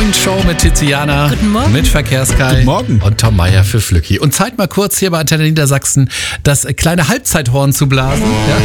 Show mit Tiziana. Guten Morgen. Mit Verkehrskai. Guten Morgen. Und Tom Meier für Flücki. Und Zeit mal kurz hier bei Antenne Niedersachsen das kleine Halbzeithorn zu blasen. Ja,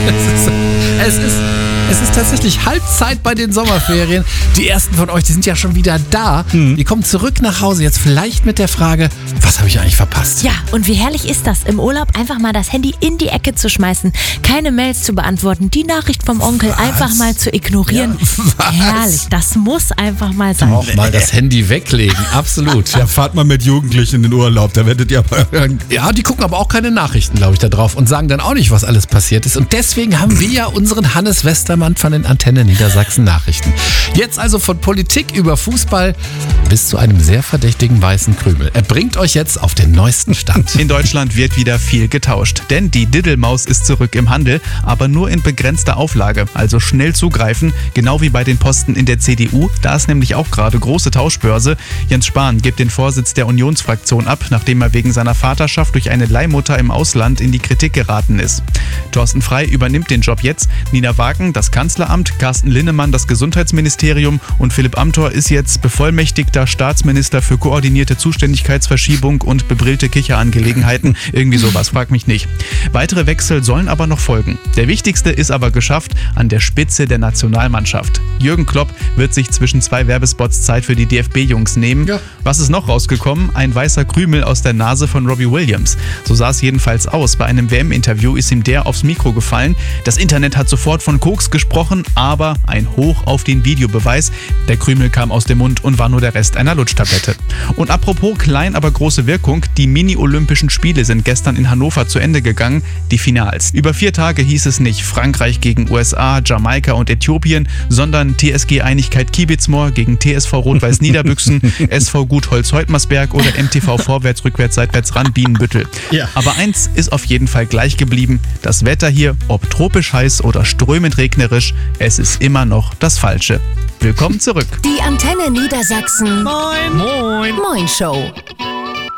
es ist tatsächlich Halbzeit bei den Sommerferien. Die ersten von euch, die sind ja schon wieder da. Die kommen zurück nach Hause. Jetzt vielleicht mit der Frage, was habe ich eigentlich verpasst? Ja, und wie herrlich ist das, im Urlaub einfach mal das Handy in die Ecke zu schmeißen, keine Mails zu beantworten, die Nachricht vom Onkel einfach mal zu ignorieren. Ja, herrlich, das muss einfach mal sein. Auch mal das Handy weglegen, absolut. Ja, fahrt mal mit Jugendlichen in den Urlaub, da werdet ihr mal hören. Ja, die gucken aber auch keine Nachrichten, glaube ich, da drauf und sagen dann auch nicht, was alles passiert ist. Und deswegen haben wir ja unseren Hannes Westermann von den Antenne Niedersachsen Nachrichten. Jetzt also von Politik über Fußball bis zu einem sehr verdächtigen weißen Krümel. Er bringt euch jetzt auf den neuesten Stand. In Deutschland wird wieder viel getauscht, denn die Diddelmaus ist zurück im Handel, aber nur in begrenzter Auflage, also schnell zugreifen, genau wie bei den Posten in der CDU. Da ist nämlich auch gerade große Tauschbörse. Jens Spahn gibt den Vorsitz der Unionsfraktion ab, nachdem er wegen seiner Vaterschaft durch eine Leihmutter im Ausland in die Kritik geraten ist. Thorsten Frey übernimmt den Job jetzt, Nina Wagen das Kanzleramt, Carsten Linnemann das Gesundheitsministerium und Philipp Amthor ist jetzt bevollmächtigter Staatsminister für koordinierte Zuständigkeitsverschiebung und bebrillte Kicherangelegenheiten. Irgendwie sowas, frag mich nicht. Weitere Wechsel sollen aber noch folgen. Der wichtigste ist aber geschafft, an der Spitze der Nationalmannschaft. Jürgen Klopp wird sich zwischen 2 Werbespots Zeit für die DFB-Jungs nehmen. Ja. Was ist noch rausgekommen? Ein weißer Krümel aus der Nase von Robbie Williams. So sah es jedenfalls aus. Bei einem WM-Interview ist ihm der aufs Mikro gefallen. Das Internet hat sofort von Koks gesprochen, aber ein Hoch auf den Videobeweis. Der Krümel kam aus dem Mund und war nur der Rest einer Lutschtablette. Und apropos klein, aber große Wirkung, die Mini-Olympischen Spiele sind gestern in Hannover zu Ende gegangen, die Finals. Über 4 Tage hieß es nicht Frankreich gegen USA, Jamaika und Äthiopien, sondern TSG Einigkeit Kiebitzmoor gegen TSV Rot-Weiß Niederbüchsen, SV Gutholz Heutmersberg oder MTV Vorwärts, Rückwärts, Seitwärts Ran Bienenbüttel. Ja. Aber eins ist auf jeden Fall gleich geblieben. Das Wetter hier, ob tropisch heiß oder strömend regnerisch, es ist immer noch das Falsche. Willkommen zurück. Die Antenne Niedersachsen. Moin. Moin Show.